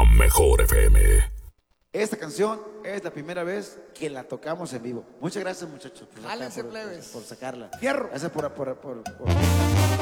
mejor FM. Esta canción es la primera vez que la tocamos en vivo. Muchas gracias, muchachos, Jálense, plebes. por sacarla. Fierro. Gracias por